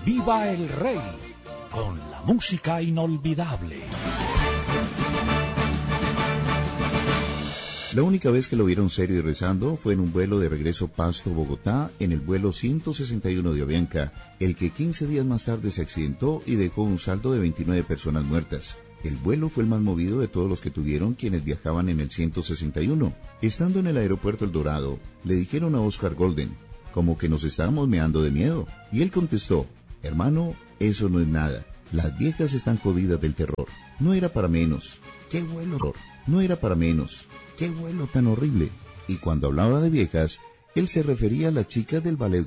Viva el Rey, con la música inolvidable. La única vez que lo vieron serio y rezando fue en un vuelo de regreso Pasto-Bogotá, en el vuelo 161 de Avianca, el que 15 días más tarde se accidentó y dejó un saldo de 29 personas muertas. El vuelo fue el más movido de todos los que tuvieron quienes viajaban en el 161. Estando en el aeropuerto El Dorado, le dijeron a Oscar Golden, como que nos estábamos meando de miedo, y él contestó, hermano, eso no es nada, las viejas están jodidas del terror, no era para menos, qué vuelo, no era para menos. ¡Qué vuelo tan horrible! Y cuando hablaba de viejas, él se refería a las chicas del ballet